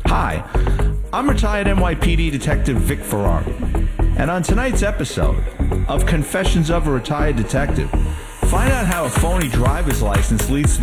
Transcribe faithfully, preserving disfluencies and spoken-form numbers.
Hi, I'm retired N Y P D Detective Vic Ferrari, and on tonight's episode of Confessions of a Retired Detective, find out how a phony driver's license leads to